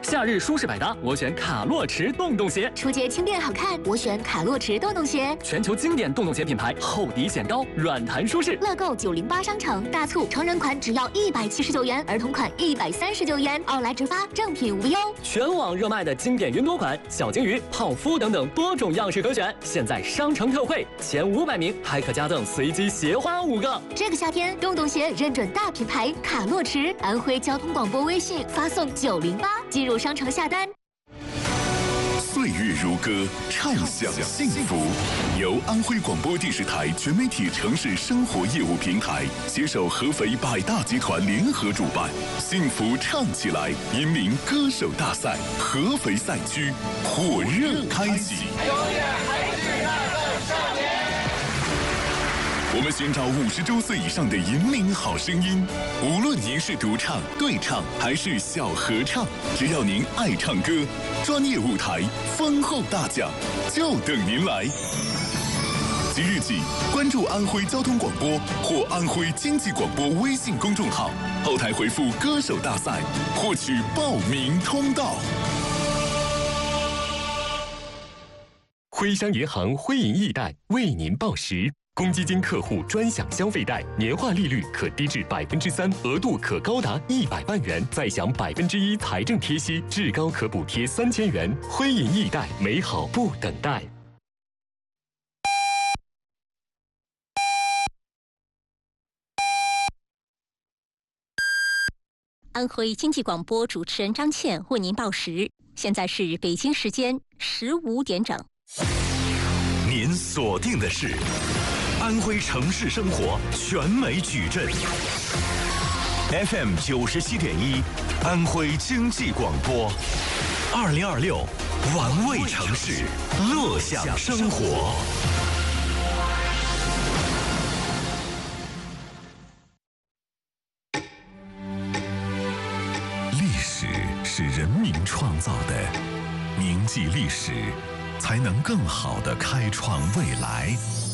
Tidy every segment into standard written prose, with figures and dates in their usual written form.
夏日舒适百搭，我选卡洛驰洞洞鞋。 出街轻便好看，我选卡洛驰洞洞鞋。 全球经典洞洞鞋品牌，厚底显高，软弹舒适。 乐购908商城大促，成人款只要179元，儿童款139元，奥莱直发，正品无忧。 全网热卖的经典云朵款、小金鱼、泡芙等等多种样式可选，现在商城特惠，前500名还可加赠随机鞋花5个。 这个夏天，洞洞鞋认准大品牌卡洛驰，安徽交通广播微信发送908，进入商城下单。 岁月如歌，畅享幸福。由安徽广播电视台全媒体城市生活业务平台携手合肥百大集团联合主办，幸福唱起来银名歌手大赛合肥赛区火热开启。 永远还是那个少年。 我们寻找50周岁以上的银名好声音，无论您是独唱、对唱还是小合唱，只要您爱唱歌，专业舞台、丰厚大奖就等您来。即日起，关注安徽交通广播或安徽经济广播微信公众号，后台回复“歌手大赛”，获取报名通道。 徽商银行徽银易贷为您报时。公积金客户专享消费贷，年化利率可低至3%，额度可高达100万元，再享1%财政贴息，至高可补贴3000元。徽银易贷，美好不等待。 安徽经济广播主持人张倩为您报时，现在是北京时间15点整。 您锁定的是安徽城市生活全美矩阵 FM 97.1，安徽经济广播，2026玩味城市，乐享生活。 历史是人民创造的，铭记历史，才能更好地开创未来。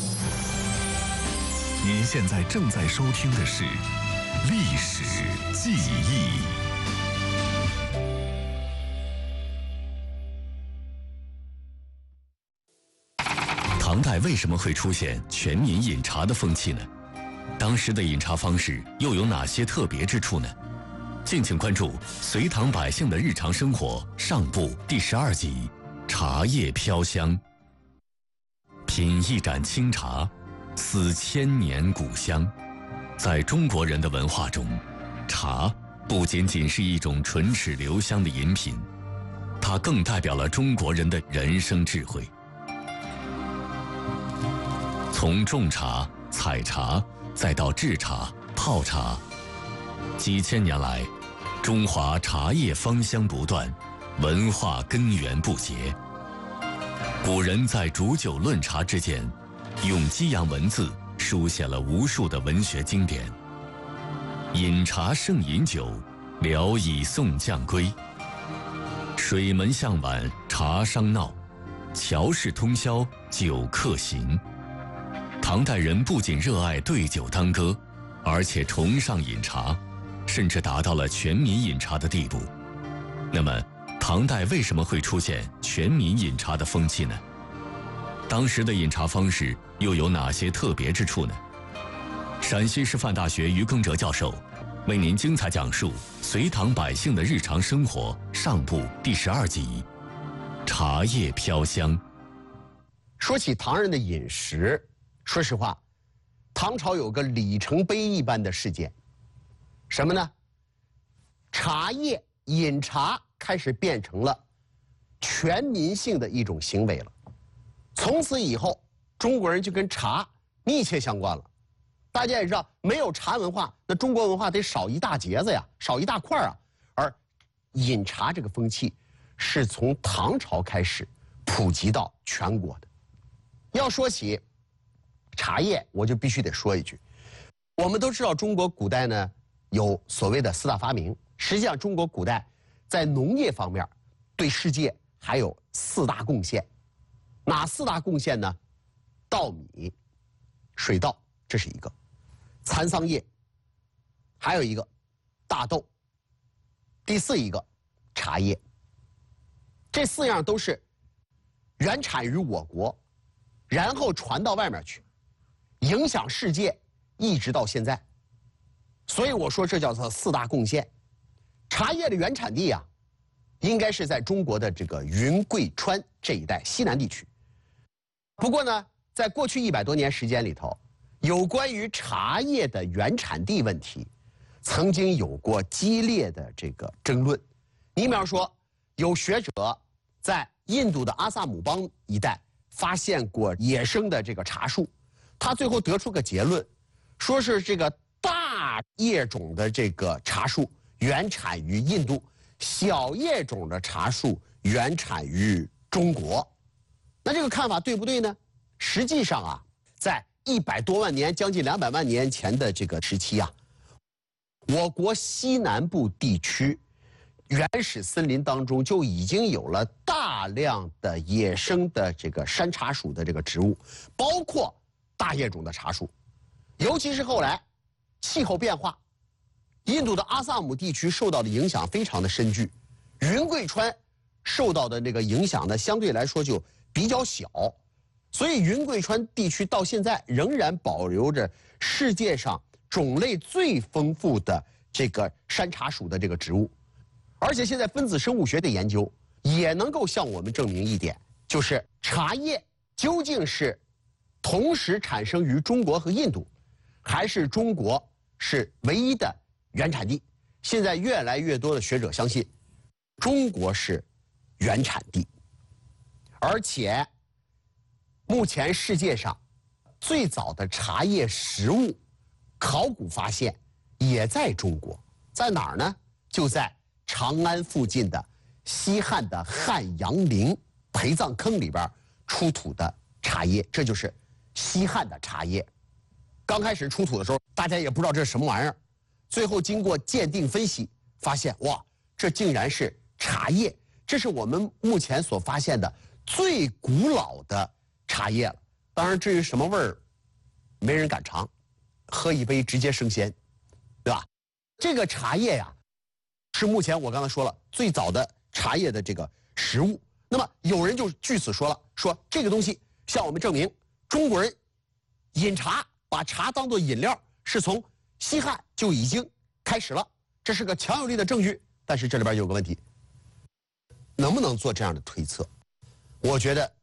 您现在正在收听的是《历史记忆》。 唐代为什么会出现全民饮茶的风气呢？当时的饮茶方式又有哪些特别之处呢？敬请关注《隋唐百姓的日常生活》上部第12集《茶叶飘香》。品一盏清茶，思千年古香。在中国人的文化中，茶不仅仅是一种唇齿留香的饮品，它更代表了中国人的人生智慧。从种茶、采茶，再到制茶、泡茶，几千年来，中华茶叶芳香不断，文化根源不竭。古人在煮酒论茶之间，用激扬文字书写了无数的文学经典。饮茶胜饮酒，聊以送将归。水门向晚茶商闹，乔氏通宵酒客行。唐代人不仅热爱对酒当歌，而且崇尚饮茶，甚至达到了全民饮茶的地步。那么，唐代为什么会出现全民饮茶的风气呢？当时的饮茶方式又有哪些特别之处呢？陕西师范大学于耕哲教授为您精彩讲述《隋唐百姓的日常生活》上部第12集《茶叶飘香》。 说起唐人的饮食，说实话，唐朝有个里程碑一般的事件，什么呢？茶叶饮茶开始变成了全民性的一种行为了。从此以后，中国人就跟茶密切相关了。大家也知道，没有茶文化，那中国文化得少一大截子呀，少一大块啊。而饮茶这个风气是从唐朝开始普及到全国的。要说起茶叶，我就必须得说一句，我们都知道中国古代呢有所谓的4大发明，实际上中国古代在农业方面对世界还有4大贡献。哪4大贡献呢？稻米、水稻，这是一个；蚕桑叶，还有一个大豆；第4一个茶叶。 这4样都是原产于我国，然后传到外面去，影响世界，一直到现在。所以我说这叫做4大贡献。茶叶的原产地啊，应该是在中国的这个云贵川这一带西南地区。不过呢，在过去100多年时间里头，有关于茶叶的原产地问题，曾经有过激烈的这个争论。你比方说，有学者在印度的阿萨姆邦一带发现过野生的这个茶树，他最后得出个结论，说是这个大叶种的这个茶树原产于印度，小叶种的茶树原产于中国。那这个看法对不对呢？实际上啊，在100多万年，将近200万年前的这个时期啊，我国西南部地区原始森林当中就已经有了大量的野生的这个山茶属的这个植物，包括大叶种的茶树。尤其是后来气候变化，印度的阿萨姆地区受到的影响非常的深具，云贵川受到的那个影响呢，相对来说就比较小，所以云贵川地区到现在仍然保留着世界上种类最丰富的这个山茶属的这个植物。而且现在分子生物学的研究也能够向我们证明一点，就是茶叶究竟是同时产生于中国和印度，还是中国是唯一的原产地。现在越来越多的学者相信中国是原产地，而且目前世界上最早的茶叶实物考古发现也在中国，在哪儿呢？就在长安附近的西汉的汉阳陵陪葬坑里边出土的茶叶，这就是西汉的茶叶。刚开始出土的时候，大家也不知道这是什么玩意儿，最后经过鉴定分析，发现哇，这竟然是茶叶，这是我们目前所发现的最古老的茶叶了。当然，至于什么味儿，没人敢尝，喝一杯直接升仙，对吧？这个茶叶呀，是目前我刚才说了最早的茶叶的这个食物。那么有人就据此说了，说这个东西向我们证明中国人饮茶，把茶当作饮料是从西汉就已经开始了，这是个强有力的证据。但是这里边有个问题，能不能做这样的推测？我觉得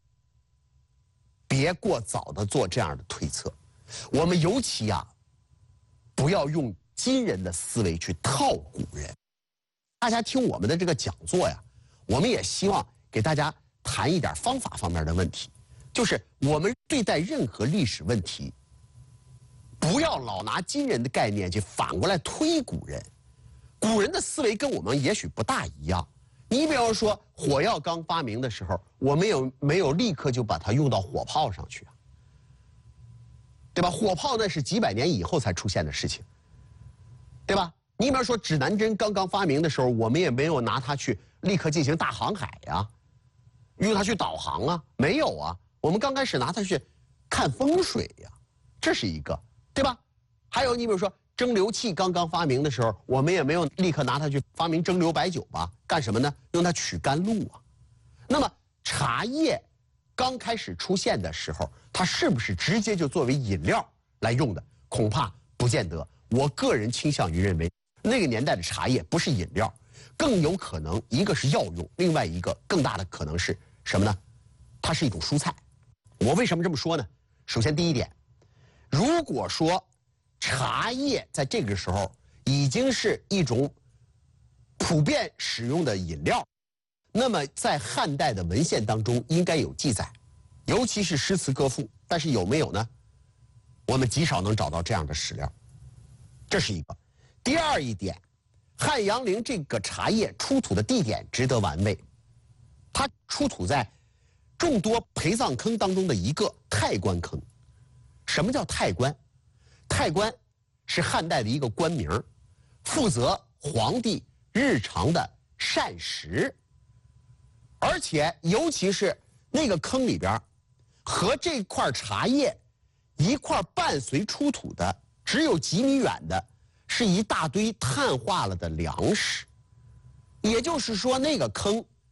别过早的做这样的推测。我们尤其啊，不要用今人的思维去套古人。大家听我们的这个讲座呀，我们也希望给大家谈一点方法方面的问题，就是我们对待任何历史问题，不要老拿今人的概念去反过来推古人。古人的思维跟我们也许不大一样。你比方说火药刚发明的时候，我们没有立刻就把它用到火炮上去啊，对吧？火炮那是几百年以后才出现的事情，对吧？你比方说指南针刚刚发明的时候，我们也没有拿它去立刻进行大航海呀，用它去导航啊，没有啊。我们刚开始拿它去看风水呀，这是一个，对吧？还有你比如说蒸馏器刚刚发明的时候，我们也没有立刻拿它去发明蒸馏白酒吧？干什么呢？用它取甘露啊。那么茶叶刚开始出现的时候，它是不是直接就作为饮料来用的？恐怕不见得。我个人倾向于认为，那个年代的茶叶不是饮料，更有可能一个是药用，另外一个更大的可能是什么呢？它是一种蔬菜。我为什么这么说呢？首先第一点，如果说茶叶在这个时候已经是一种普遍使用的饮料，那么在汉代的文献当中应该有记载，尤其是诗词歌赋。但是有没有呢？我们极少能找到这样的史料，这是一个。第二一点，汉阳陵这个茶叶出土的地点值得玩味，它出土在众多陪葬坑当中的一个太官坑。什么叫太官？太官是汉代的一个官名，负责皇帝日常的膳食。而且尤其是那个坑里边，和这块茶叶一块伴随出土的只有几米远的是一大堆碳化了的粮食。也就是说，那个坑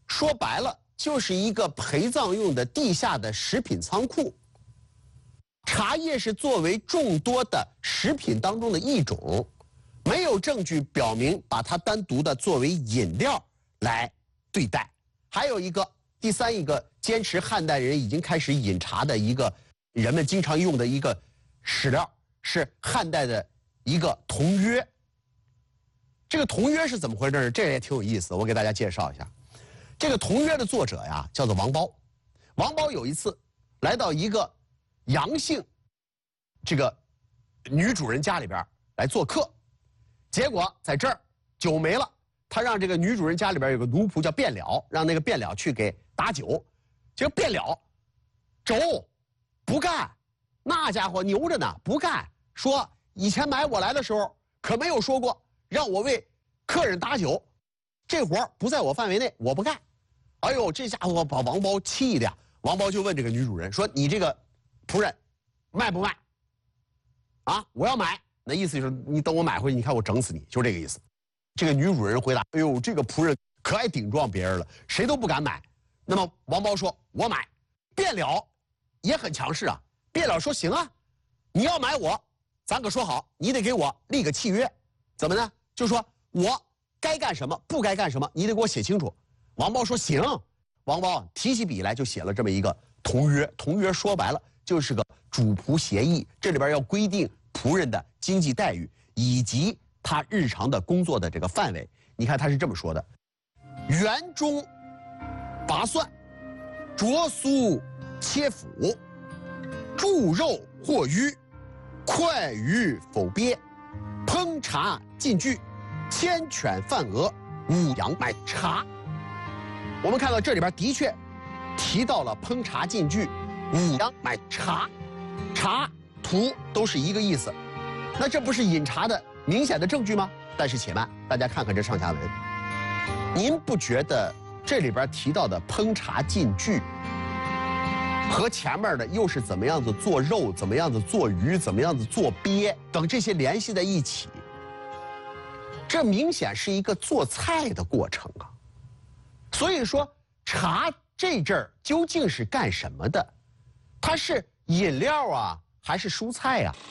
说白了就是一个陪葬用的地下的食品仓库。茶叶是作为众多的食品当中的一种，没有证据表明把它单独的作为饮料来对待。还有一个，第三一个坚持汉代人已经开始饮茶的一个人们经常用的一个史料，是汉代的一个铜约。这个铜约是怎么回事？这也挺有意思的，我给大家介绍一下。这个铜约的作者呀，叫做王褒。王褒有一次来到一个杨姓这个女主人家里边来做客，结果在这儿酒没了，他让这个女主人家里边有个奴仆叫卞了，让那个卞了去给打酒，结果卞了轴不干，那家伙牛着呢，不干，说以前买我来的时候可没有说过让我为客人打酒，这活不在我范围内，我不干。哎呦，这家伙把王褒气的呀！王褒就问这个女主人说：“你这个仆人卖不卖？啊，我要买。那意思就是你等我买回去，你看我整死你，就这个意思。”这个女主人回答：“哎呦，这个仆人可爱顶撞别人了，谁都不敢买。”那么王褒说：“我买。”卞了也很强势啊，卞了说：“行啊，你要买我，咱可说好，你得给我立个契约，怎么呢？就说我该干什么，不该干什么，你得给我写清楚。”王褒说：“行。”王褒提起笔来就写了这么一个铜约。铜约说白了就是个主仆协议，这里边要规定仆人的经济待遇以及他日常的工作的这个范围。你看他是这么说的：园中拔蒜，着酥切腐，注肉或鱼，快鱼否鳖，烹茶禁具，牵犬犯鹅，五羊买茶。我们看到这里边的确提到了烹茶禁具、五羊买茶，茶、荼都是一个意思，那这不是饮茶的明显的证据吗？但是且慢，大家看看这上下文，您不觉得这里边提到的烹茶禁具和前面的又是怎么样子做肉、怎么样子做鱼、怎么样子做鳖等这些联系在一起？这明显是一个做菜的过程啊。所以说，茶这阵儿究竟是干什么的？它是饮料啊，还是蔬菜啊？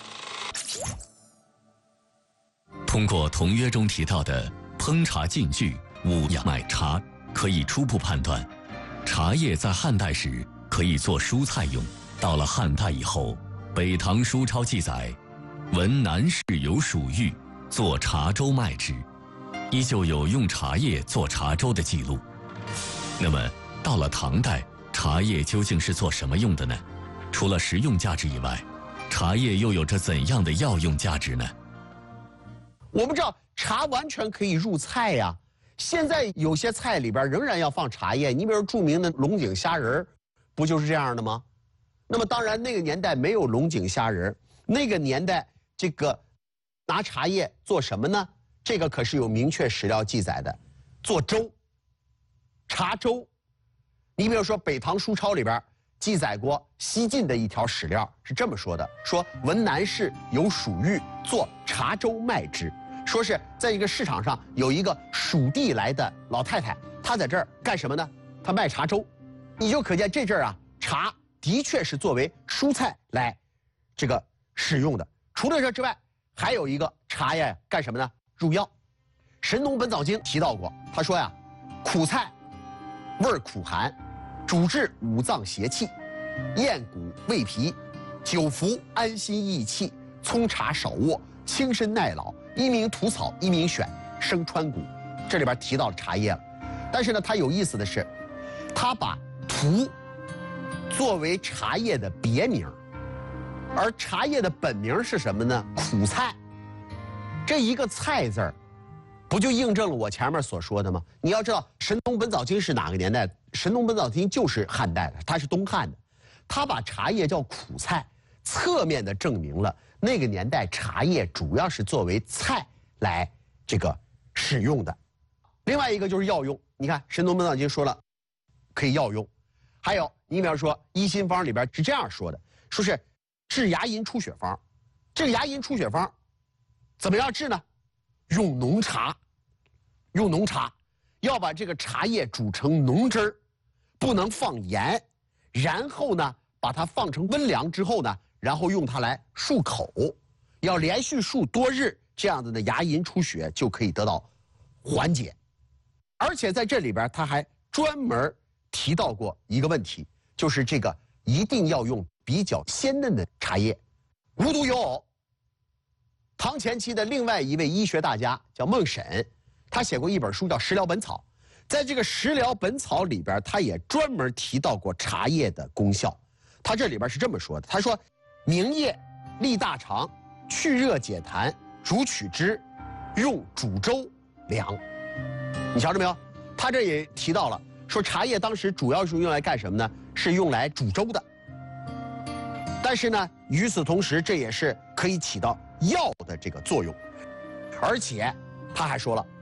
通过铜约中提到的烹茶禁具、五羊买茶，可以初步判断，茶叶在汉代时可以做蔬菜用。到了汉代以后，《北唐书钞》记载，闻南市有蜀玉，做茶粥卖之，依旧有用茶叶做茶粥的记录。那么到了唐代，茶叶究竟是做什么用的呢？除了食用价值以外，茶叶又有着怎样的药用价值呢？ 我们知道茶完全可以入菜呀，现在有些菜里边仍然要放茶叶，你比如著名的龙井虾仁不就是这样的吗？那么当然那个年代没有龙井虾仁，那个年代这个拿茶叶做什么呢？这个可是有明确史料记载的，做粥。茶粥，你比如说《北唐书钞》里边记载过西晋的一条史料，是这么说的：说闻南市有蜀玉，做茶粥卖之。说是在一个市场上有一个蜀地来的老太太，她在这儿干什么呢？她卖茶粥。你就可见这阵儿啊，茶的确是作为蔬菜来这个使用的。除了这之外，还有一个茶叶干什么呢？入药。《神农本草经》提到过，他说呀，苦菜味苦寒，主治五脏邪气，咽骨胃脾，久服安心益气。葱茶少卧，轻身耐老。一名吐草，一名选，生川谷。这里边提到了茶叶了，但是呢，它有意思的是，它把荼作为茶叶的别名，而茶叶的本名是什么呢？苦菜。这一个菜字儿，不就印证了我前面所说的吗？你要知道，《神农本草经》是哪个年代？《神农本草经》就是汉代的，它是东汉的。他把茶叶叫苦菜，侧面的证明了那个年代茶叶主要是作为菜来这个使用的。另外一个就是药用，你看《神农本草经》说了可以药用，还有你比方说《医心方》里边是这样说的，说是治牙龈出血方。这个牙龈出血方怎么样治呢？用浓茶。用浓茶， 要把这个茶叶煮成浓汁儿，不能放盐，然后呢，把它放成温凉之后呢，然后用它来漱口，要连续漱多日，这样子呢，牙龈出血就可以得到缓解。而且在这里边，他还专门提到过一个问题，就是这个一定要用比较鲜嫩的茶叶。无独有偶，唐前期的另外一位医学大家叫孟审，他写过一本书叫《食疗本草》。在这个《食疗本草》里边，他也专门提到过茶叶的功效。他这里边是这么说的：他说，明叶利大肠，去热解痰，煮取汁，用煮粥凉。你瞧着没有？他这也提到了，说茶叶当时主要是用来干什么呢？是用来煮粥的。但是呢，与此同时，这也是可以起到药的这个作用。而且他还说了，